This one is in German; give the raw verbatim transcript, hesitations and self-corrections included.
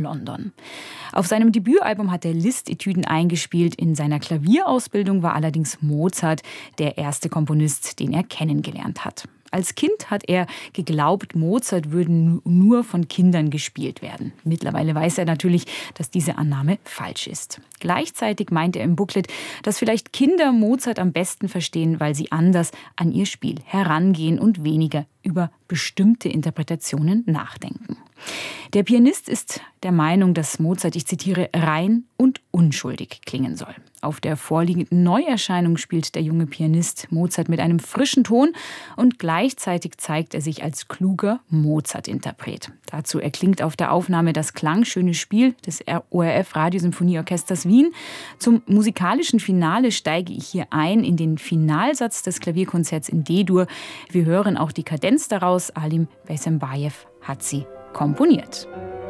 London. Auf seinem Debütalbum hat er Liszt-Etüden eingespielt. In seiner Klavierausbildung war allerdings Mozart der erste Komponist, den er kennengelernt hat. Als Kind hat er geglaubt, Mozart würde nur von Kindern gespielt werden. Mittlerweile weiß er natürlich, dass diese Annahme falsch ist. Gleichzeitig meint er im Booklet, dass vielleicht Kinder Mozart am besten verstehen, weil sie anders an ihr Spiel herangehen und weniger über bestimmte Interpretationen nachdenken. Der Pianist ist der Meinung, dass Mozart, ich zitiere, rein und unschuldig klingen soll. Auf der vorliegenden Neuerscheinung spielt der junge Pianist Mozart mit einem frischen Ton und gleichzeitig zeigt er sich als kluger Mozart-Interpret. Dazu erklingt auf der Aufnahme das klangschöne Spiel des O R F Radiosymphonieorchesters Wien. Zum musikalischen Finale steige ich hier ein in den Finalsatz des Klavierkonzerts in D-Dur. Wir hören auch die Kadenz daraus. Alim Beysenbayev hat sie komponiert.